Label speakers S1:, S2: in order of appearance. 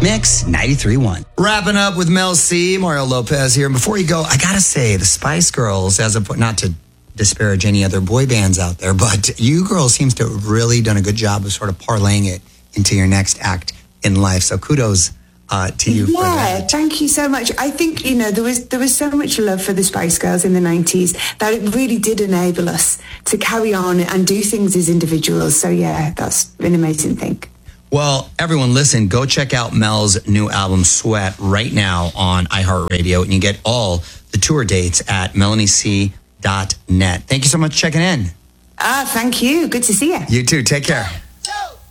S1: Mix 93.1. Wrapping up with Mel C, Mario Lopez here. And before you go, I gotta say, the Spice Girls, not to disparage any other boy bands out there, but you girls seems to have really done a good job of sort of parlaying it into your next act in life. So kudos to you.
S2: Yeah, thank you so much. I think, there was so much love for the Spice Girls in the 90s that it really did enable us to carry on and do things as individuals. So yeah, that's an amazing thing.
S1: Well, everyone, listen, go check out Mel's new album, Sweat, right now on iHeartRadio, and you get all the tour dates at melaniec.net. Thank you so much for checking in.
S2: Thank you. Good to see you.
S1: You too. Take care.